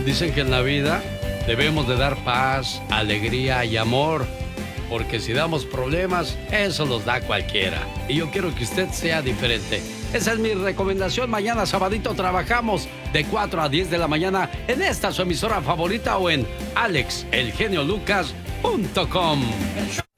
Dicen que en la vida debemos de dar paz, alegría y amor, porque si damos problemas, eso los da cualquiera. Y yo quiero que usted sea diferente. Esa es mi recomendación. Mañana sabadito trabajamos de 4 a 10 de la mañana en esta su emisora favorita o en alexelgeniolucas.com.